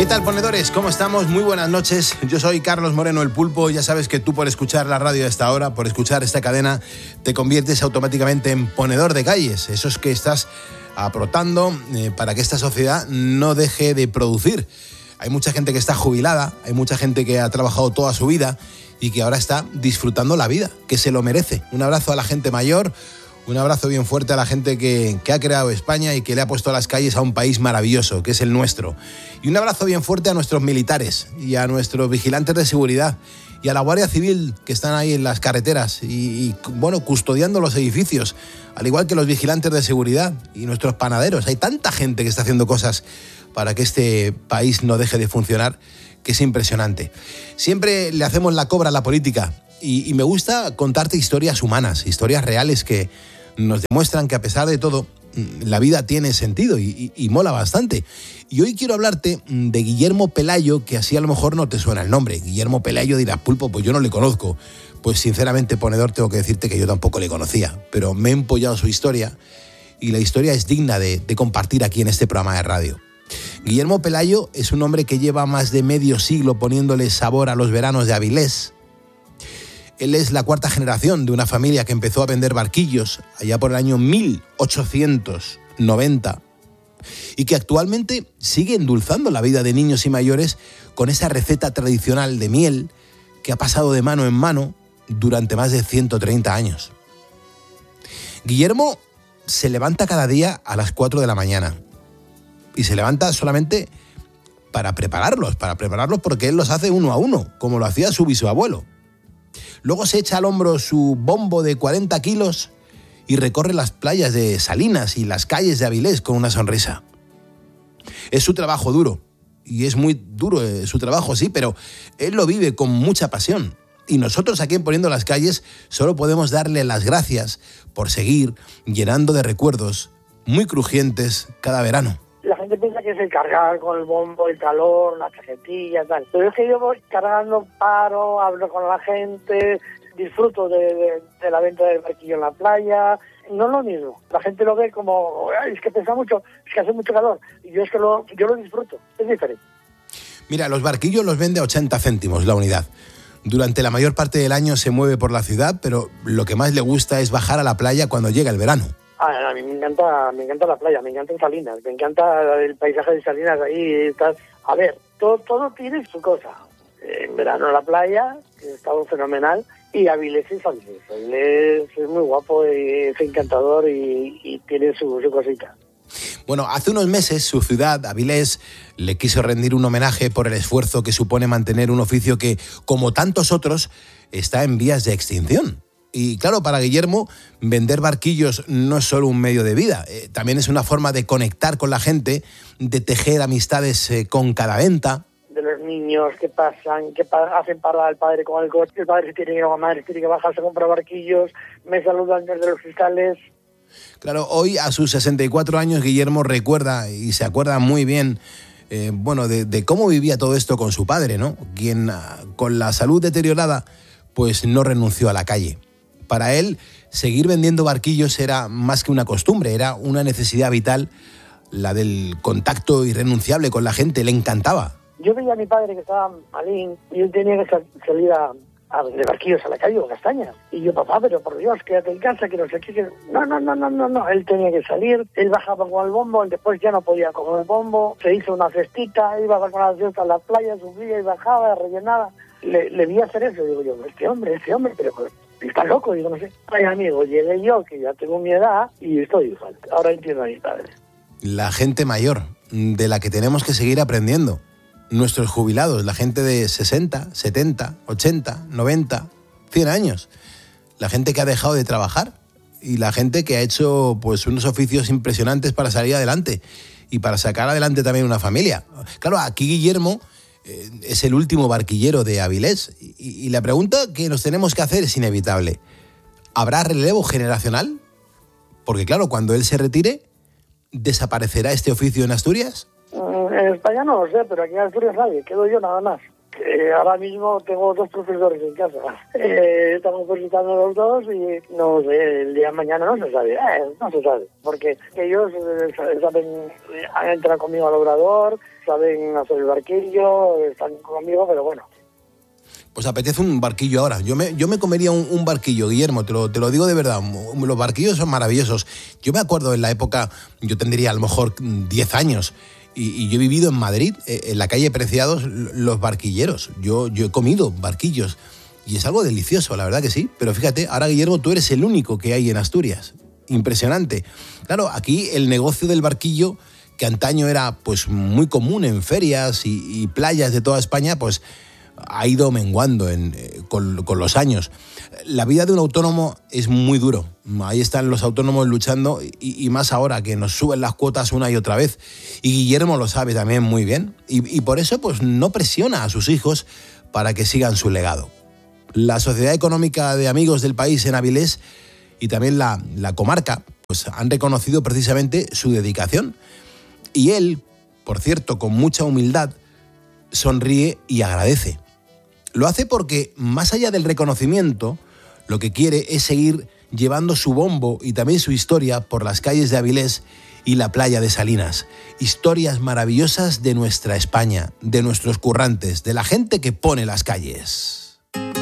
tal, ponedores? ¿Cómo estamos? Muy buenas noches. Yo soy Carlos Moreno, el Pulpo. Ya sabes que tú, por escuchar la radio a esta hora, por escuchar esta cadena, te conviertes automáticamente en ponedor de calles. Eso es que estás aportando para que esta sociedad no deje de producir. Hay mucha gente que está jubilada, hay mucha gente que ha trabajado toda su vida y que ahora está disfrutando la vida, que se lo merece. Un abrazo a la gente mayor, un abrazo bien fuerte a la gente que ha creado España y que le ha puesto a las calles a un país maravilloso, que es el nuestro. Y un abrazo bien fuerte a nuestros militares y a nuestros vigilantes de seguridad y a la Guardia Civil que están ahí en las carreteras y custodiando los edificios, al igual que los vigilantes de seguridad y nuestros panaderos. Hay tanta gente que está haciendo cosas para que este país no deje de funcionar, que es impresionante. Siempre le hacemos la cobra a la política y me gusta contarte historias humanas, historias reales que nos demuestran que a pesar de todo la vida tiene sentido y mola bastante. Y hoy quiero hablarte de Guillermo Pelayo, que así a lo mejor no te suena el nombre. Guillermo Pelayo, dirás, Pulpo, pues yo no le conozco. Pues sinceramente, ponedor, tengo que decirte que yo tampoco le conocía, pero me he empollado su historia y la historia es digna de compartir aquí en este programa de radio. Guillermo Pelayo es un hombre que lleva más de medio siglo poniéndole sabor a los veranos de Avilés. Él es la cuarta generación de una familia que empezó a vender barquillos allá por el año 1890 y que actualmente sigue endulzando la vida de niños y mayores con esa receta tradicional de miel que ha pasado de mano en mano durante más de 130 años. Guillermo se levanta cada día a las 4 de la mañana y se levanta solamente para prepararlos porque él los hace uno a uno, como lo hacía su bisabuelo. Luego se echa al hombro su bombo de 40 kilos y recorre las playas de Salinas y las calles de Avilés con una sonrisa. Es su trabajo duro, y es muy duro su trabajo, sí, pero él lo vive con mucha pasión. Y nosotros aquí en Poniendo las Calles solo podemos darle las gracias por seguir llenando de recuerdos muy crujientes cada verano. La gente piensa que es el cargar con el bombo, el calor, la cajetilla, tal. Pero es que yo voy cargando, paro, hablo con la gente, disfruto de la venta del barquillo en la playa. No es lo mismo. La gente lo ve como, es que pesa mucho, es que hace mucho calor. Y yo es que yo lo disfruto. Es diferente. Mira, los barquillos los vende a 80 céntimos la unidad. Durante la mayor parte del año se mueve por la ciudad, pero lo que más le gusta es bajar a la playa cuando llega el verano. A mí me encanta la playa, me encanta Salinas, me encanta el paisaje de Salinas, ahí estás. A ver, todo tiene su cosa. En verano la playa, que está fenomenal, y Avilés es Avilés. Avilés es muy guapo, y es encantador y tiene su cosita. Bueno, hace unos meses su ciudad, Avilés, le quiso rendir un homenaje por el esfuerzo que supone mantener un oficio que, como tantos otros, está en vías de extinción. Y claro, para Guillermo, vender barquillos no es solo un medio de vida, también es una forma de conectar con la gente, de tejer amistades con cada venta. De los niños que pasan, que hacen parada al padre con el coche, el padre se tiene que ir a la madre, tiene que bajarse a comprar barquillos, me saludan desde los cristales. Claro, hoy a sus 64 años Guillermo recuerda y se acuerda muy bien de cómo vivía todo esto con su padre, ¿no? Quien con la salud deteriorada pues no renunció a la calle. Para él, seguir vendiendo barquillos era más que una costumbre, era una necesidad vital, la del contacto irrenunciable con la gente, le encantaba. Yo veía a mi padre que estaba malín y él tenía que salir a vender barquillos a la calle o castañas. Y yo, papá, pero por Dios, quédate en casa, que no sé qué. Que... No, él tenía que salir, él bajaba con el bombo, después ya no podía con el bombo, se hizo una cestita, iba con la cesta a la playa, subía y bajaba, rellenaba. Le vi hacer eso, digo yo, este hombre, pero... Está loco, digo, no sé. Ay, amigo, llegué yo, que ya tengo mi edad, y estoy igual. Ahora entiendo a mis padres. La gente mayor, de la que tenemos que seguir aprendiendo. Nuestros jubilados, la gente de 60, 70, 80, 90, 100 años. La gente que ha dejado de trabajar y la gente que ha hecho pues unos oficios impresionantes para salir adelante y para sacar adelante también una familia. Claro, aquí Guillermo es el último barquillero de Avilés y la pregunta que nos tenemos que hacer es inevitable. ¿Habrá relevo generacional? Porque claro, cuando él se retire, ¿desaparecerá este oficio en Asturias? En España no lo sé, pero aquí en Asturias nadie, quedo yo nada más. Ahora mismo tengo 2 profesores en casa. Estamos visitando los 2 y no sé, el día de mañana no se sabe. No se sabe. Porque ellos saben, han entrado conmigo al obrador, saben hacer el barquillo, están conmigo, pero bueno. Pues apetece un barquillo ahora. Yo me comería un barquillo, Guillermo, te lo digo de verdad. Los barquillos son maravillosos. Yo me acuerdo en la época, yo tendría a lo mejor 10 años, y yo he vivido en Madrid, en la calle Preciados, los barquilleros. Yo he comido barquillos y es algo delicioso, la verdad que sí. Pero fíjate, ahora, Guillermo, tú eres el único que hay en Asturias. Impresionante. Claro, aquí el negocio del barquillo, que antaño era pues muy común en ferias y playas de toda España, pues ha ido menguando con los años. La vida de un autónomo es muy duro. Ahí están los autónomos luchando y más ahora que nos suben las cuotas una y otra vez. Y Guillermo lo sabe también muy bien. Y por eso pues no presiona a sus hijos para que sigan su legado. La Sociedad Económica de Amigos del País en Avilés y también la comarca pues han reconocido precisamente su dedicación. Y él, por cierto, con mucha humildad, sonríe y agradece. Lo hace porque, más allá del reconocimiento, lo que quiere es seguir llevando su bombo y también su historia por las calles de Avilés y la playa de Salinas. Historias maravillosas de nuestra España, de nuestros currantes, de la gente que pone las calles.